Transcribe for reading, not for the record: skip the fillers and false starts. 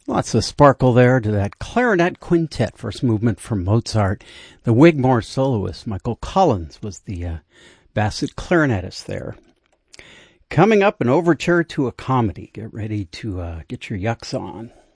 Lots of sparkle there to that clarinet quintet, first movement from Mozart. The Wigmore soloist, Michael Collins, was the Bassett clarinetist there. Coming up, an overture to a comedy. Get ready to get your yucks on.